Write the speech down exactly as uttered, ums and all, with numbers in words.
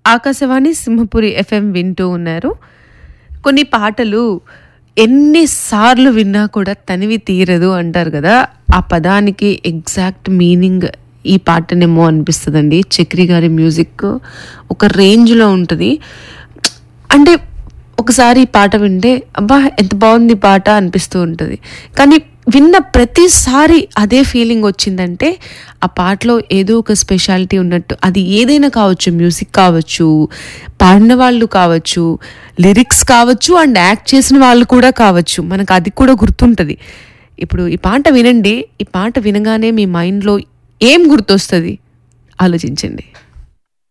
Akashvani Simhapuri FM వింటూ ఉన్నారు. కొన్ని పాటలు ఎన్నిసార్లు విన్నా కూడా తనివి తీరదు అంటారు కదా, ఆ పదానికి ఎగ్జాక్ట్ మీనింగ్ ఈ పాటనేమో అనిపిస్తుందండి. చక్రి గారి మ్యూజిక్ ఒక రేంజ్లో ఉంటుంది. అంటే ఒకసారి ఈ పాట వింటే అబ్బా ఎంత బాగుంది పాట అనిపిస్తూ ఉంటుంది. కానీ విన్న ప్రతిసారి అదే ఫీలింగ్ వచ్చిందంటే ఆ పాటలో ఏదో ఒక స్పెషాలిటీ ఉన్నట్టు. అది ఏదైనా కావచ్చు, మ్యూజిక్ కావచ్చు, పాడిన వాళ్ళు కావచ్చు, లిరిక్స్ కావచ్చు, అండ్ యాక్ట్ చేసిన వాళ్ళు కూడా కావచ్చు. మనకు అది కూడా గుర్తుంటుంది. ఇప్పుడు ఈ పాట వినండి, ఈ పాట వినగానే మీ మైండ్లో ఏం గుర్తొస్తుంది ఆలోచించండి.